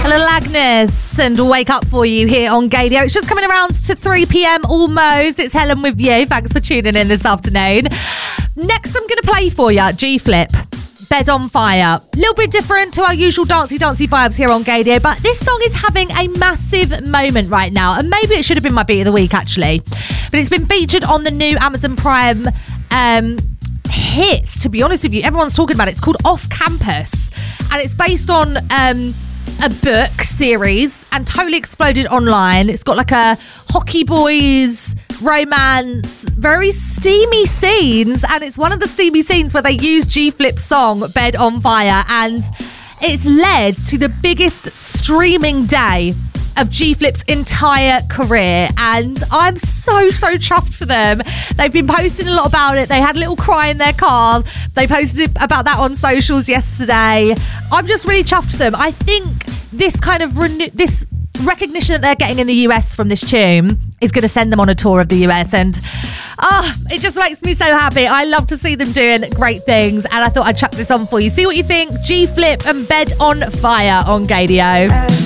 Agnes and Wake Up for you here on Gaydio. It's just coming around to 3 p.m. almost. It's Helen with you. Thanks for tuning in this afternoon. Next, I'm going to play for you G-Flip, Bed on Fire. A little bit different to our usual dancey vibes here on Gaydio, but this song is having a massive moment right now, and maybe it should have been my beat of the week actually. But it's been featured on the new Amazon Prime hit, to be honest with you. Everyone's talking about it. It's called Off Campus, and it's based on a book series and totally exploded online. It's got like a hockey boys romance, very steamy scenes, and it's one of the steamy scenes where they use G-Flip's song Bed on Fire, and it's led to the biggest streaming day of G-Flip's entire career, and I'm so chuffed for them. They've been posting a lot about it. They had a little cry in their car. They posted about that on socials yesterday. I'm just really chuffed for them. I think this kind of this recognition that they're getting in the US from this tune is going to send them on a tour of the US, and it just makes me so happy. I love to see them doing great things, and I thought I'd chuck this on for you. See what you think. G-Flip and Bed on Fire on Gaydio.